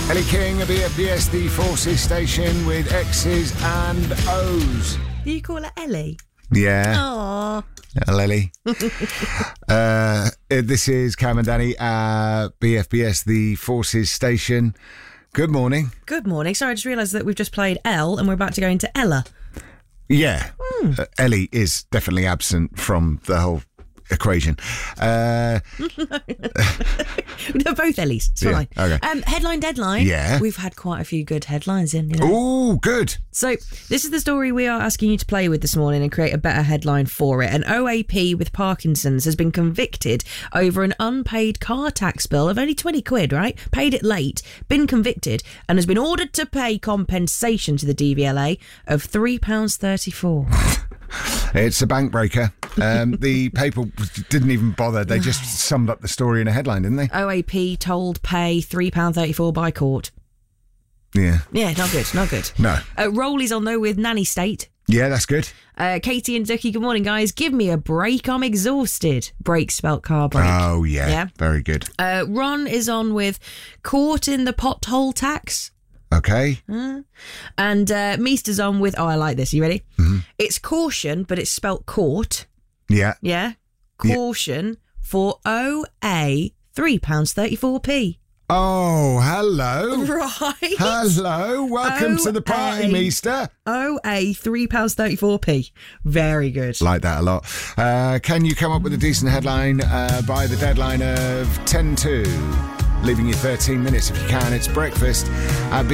Ellie King of BFBS, the Forces station with X's and O's. Do you call her Ellie? Yeah. Aww. Ellie. This is Cam and Danny at BFBS, the Forces station. Good morning. Good morning. Sorry, I just realised that we've just played Elle and we're about to go into Ella. Yeah. Ellie is definitely absent from the whole equation. They're both Ellies. It's fine. Okay. Headline deadline. Yeah. We've had quite a few good headlines in. You know? Oh, good. So this is the story we are asking you to play with this morning and create a better headline for it. An OAP with Parkinson's has been convicted over an unpaid car tax bill of only 20 quid, right? Paid it late, been convicted and has been ordered to pay compensation to the DVLA of £3.34. It's a bank breaker. The paper didn't even bother. They just summed up the story in a headline, didn't they? OAP told pay £3.34 by court. Yeah. Yeah, not good, not good. No. Rolly's on though with Nanny State. Yeah, that's good. Katie and Ducky, good morning, guys. Give me a break. I'm exhausted. Break spelt car break. Oh, yeah. Very good. Ron is on with caught in the pothole tax. Okay. And Meester's on with, I like this. You ready? Mm-hmm. It's caution, but it's spelt court. Yeah. Yeah. Caution for OA £3.34p. Oh, hello. Right. Hello. Welcome to the party, Meester. OA £3.34p. Very good. Like that a lot. Can you come up with a decent headline by the deadline of 10 to? Leaving you 13 minutes if you can. It's breakfast at